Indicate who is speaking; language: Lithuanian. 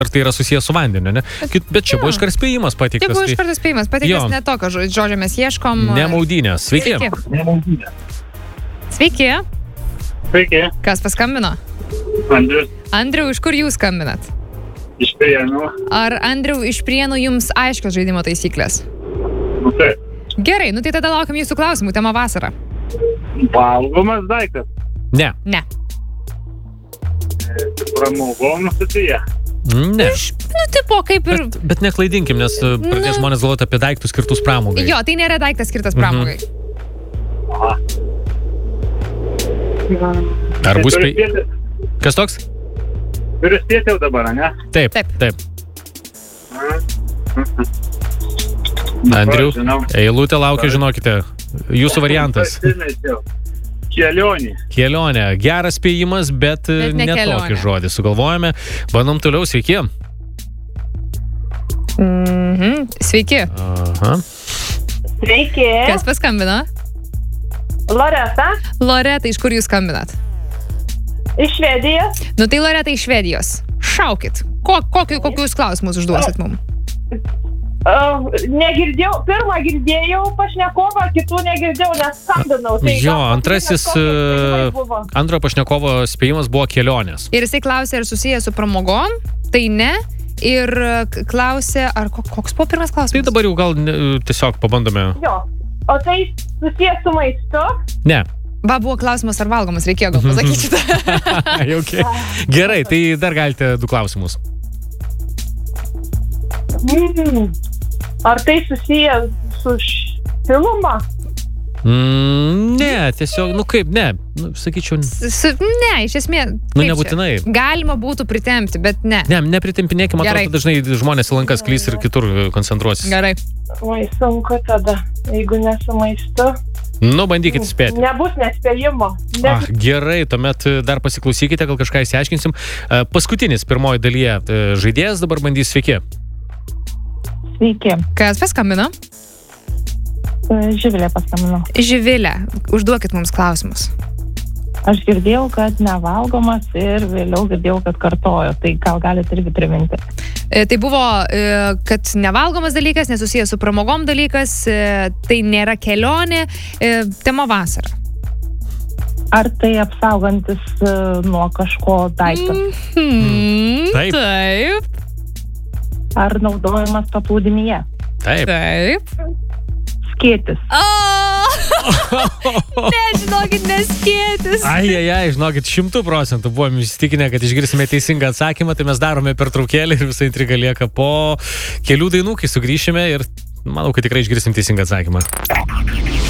Speaker 1: ar tai yra susijęs su vandeniu, ne? Bet čia buvo iškart spėjimas pateiktas.
Speaker 2: Tai buvo iškart spėjimas pateiktas, ne tokio žodžio mes ieškom.
Speaker 1: Ne maudynės. Sveiki.
Speaker 2: Sveiki.
Speaker 3: Sveiki.
Speaker 2: Kas paskambino?
Speaker 3: Andrius.
Speaker 2: Andriau, iš kur jūs skambinat?
Speaker 3: Iš Prienų.
Speaker 2: Ar Andriau iš Prienų jums aiškios žaidimo taisyklės?
Speaker 3: Taip.
Speaker 2: Gerai, tai tada laukiam jūsų klausimų, tema vasara.
Speaker 3: Valgomas daiktas.
Speaker 1: Ne.
Speaker 2: Ne.
Speaker 3: Pramogom susiję.
Speaker 1: Ne.
Speaker 2: Tipo kaip ir...
Speaker 1: Bet neklaidinkim, nes pradės žmonės galvoti apie daiktus skirtus pramogai.
Speaker 2: Jo, tai nėra daiktas skirtas pramogai.
Speaker 1: Ar bus Kas toks?
Speaker 3: Turiu spėti jau dabar, ne?
Speaker 1: Taip. Andriu, eilutė laukia, žinokite. Jūsų variantas. Kelionė. Geras spėjimas, bet ne tokį žodį sugalvojame. Bandom toliau, sveiki.
Speaker 2: Sveiki.
Speaker 1: Aha.
Speaker 4: Sveiki.
Speaker 2: Kas paskambino?
Speaker 4: Loreta.
Speaker 2: Loreta, iš kur jūs skambinat?
Speaker 4: Iš Švedijos.
Speaker 2: Tai Loreta iš Švedijos. Šaukit. Kokius klausimus užduosit mums?
Speaker 4: Negirdėjau, pirmą girdėjau pašnekovą, kitų negirdėjau, nes skambinau.
Speaker 1: Jo, antrojo pašnekovo spėjimas buvo kelionės.
Speaker 2: Ir jisai klausė, ar susijęs su pramogom, tai ne. Ir klausė, ar koks buvo pirmas klausimas?
Speaker 1: Tai dabar jau gal tiesiog pabandome.
Speaker 4: Jo, o tai susijęs su maistu?
Speaker 1: Ne.
Speaker 2: Buvo klausimas, ar valgomas, reikėjo gal pasakyti šitą.
Speaker 1: Okay. Gerai, tai dar galite 2 klausimus.
Speaker 4: Ar tai susijęs su šiluma?
Speaker 1: Ne, tiesiog, ne, sakyčiau.
Speaker 2: Ne, iš esmės.
Speaker 1: Nebūtinai.
Speaker 2: Galima būtų pritempti, bet ne.
Speaker 1: Ne, nepritempinėkim, atrodo, dažnai žmonės į lankas klys ir kitur koncentruosis.
Speaker 2: Gerai.
Speaker 4: Oi, sunku tada, jeigu nesu maistu.
Speaker 1: Bandykit spėti.
Speaker 4: Nebus nespėjimo.
Speaker 1: Gerai, tuomet dar pasiklausykite, gal kažką įsiaiškinsim. Paskutinis pirmoji dalyje žaidėjas dabar bandys. Sveiki.
Speaker 4: Sveiki.
Speaker 2: Kas paskambino?
Speaker 4: Živilė paskambino.
Speaker 2: Živilė, užduokit mums klausimus.
Speaker 4: Aš girdėjau, kad nevalgomas ir vėliau girdėjau, kad kartojo. Tai gal galite irgi priminti?
Speaker 2: Tai buvo, kad nevalgomas dalykas, nesusijęs su pramogom dalykas, tai nėra kelionė, tema vasara.
Speaker 4: Ar tai apsaugantis nuo kažko daiktas?
Speaker 2: Taip.
Speaker 4: Ar naudojamas paplūdimyje?
Speaker 1: Taip.
Speaker 4: Skėtis.
Speaker 2: Ne, žinokit, neskėtis.
Speaker 1: Žinokit, 100% buvom įsitikinę, kad išgirsime teisingą atsakymą, tai mes darome pertraukėlį ir visa intriga lieka po kelių dainų, kai sugrįšime ir manau, kad tikrai išgirsim teisingą atsakymą.